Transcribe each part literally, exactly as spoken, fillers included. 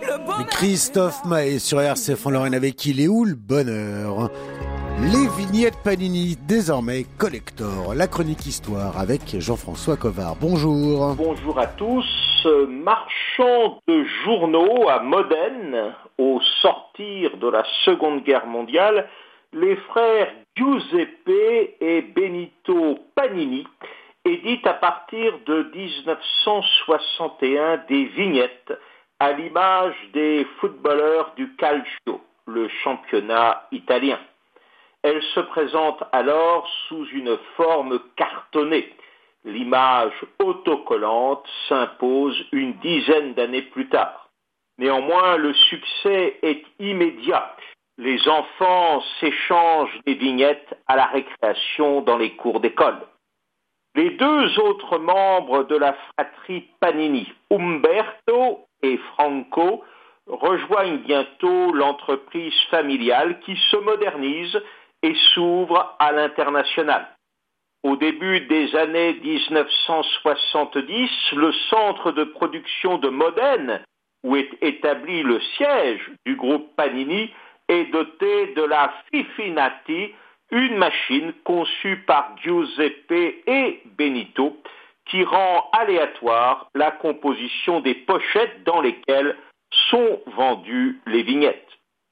Christophe Maé sur R C F en Lorraine avec Il est où le bonheur? Les vignettes Panini, désormais collector. La chronique histoire avec Jean-François Covard. Bonjour. Bonjour à tous. Marchand de journaux à Modène, au sortir de la Seconde Guerre mondiale, les frères Giuseppe et Benito Panini éditent à partir de dix-neuf cent soixante et un des vignettes à l'image des footballeurs du Calcio, le championnat italien. Elles se présentent alors sous une forme cartonnée. L'image autocollante s'impose une dizaine d'années plus tard. Néanmoins, le succès est immédiat. Les enfants s'échangent des vignettes à la récréation dans les cours d'école. Les deux autres membres de la fratrie Panini, Umberto et Franco, rejoignent bientôt l'entreprise familiale qui se modernise et s'ouvre à l'international. Au début des années dix-neuf cent soixante-dix, le centre de production de Modène, où est établi le siège du groupe Panini, est doté de la Fifinati, une machine conçue par Giuseppe et Benito, qui rend aléatoire la composition des pochettes dans lesquelles sont vendues les vignettes.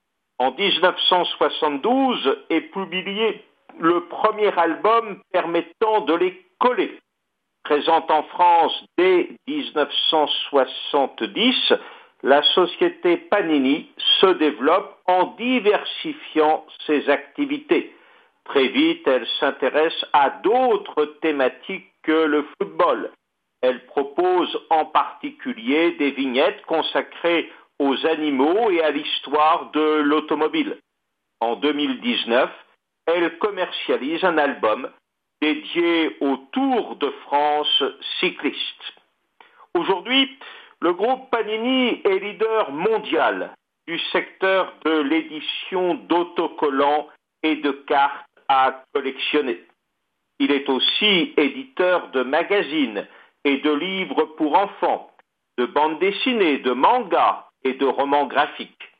En dix-neuf cent soixante-douze est publié le premier album permettant de les coller. Présent en France dès dix-neuf cent soixante-dix, la société Panini se développe en diversifiant ses activités. Très vite, elle s'intéresse à d'autres thématiques que le football. Elle propose en particulier des vignettes consacrées aux animaux et à l'histoire de l'automobile. En deux mille dix-neuf, elle commercialise un album dédié au Tour de France cycliste. Aujourd'hui, le groupe Panini est leader mondial du secteur de l'édition d'autocollants et de cartes à collectionner. Il est aussi éditeur de magazines et de livres pour enfants, de bandes dessinées, de mangas et de romans graphiques.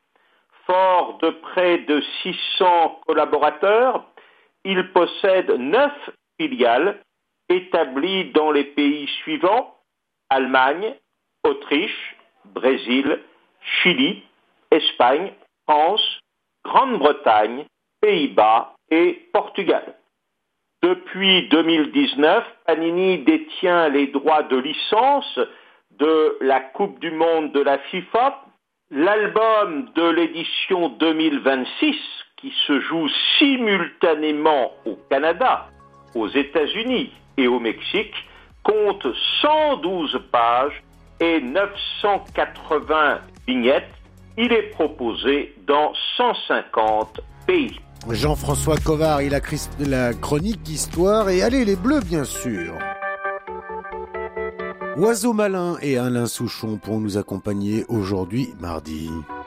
Fort de près de six cents collaborateurs, il possède neuf filiales établies dans les pays suivants: Allemagne, Autriche, Brésil, Chili, Espagne, France, Grande-Bretagne, Pays-Bas et Portugal. Depuis deux mille dix-neuf, Panini détient les droits de licence de la Coupe du Monde de la FIFA, l'album de l'édition deux mille vingt-six, qui se joue simultanément au Canada, aux États-Unis et au Mexique, compte cent douze pages et neuf cent quatre-vingts vignettes. Il est proposé dans cent cinquante pays. Jean-François Covard, il a la chronique histoire et allez les Bleus bien sûr. Oiseau Malin et Alain Souchon pour nous accompagner aujourd'hui mardi.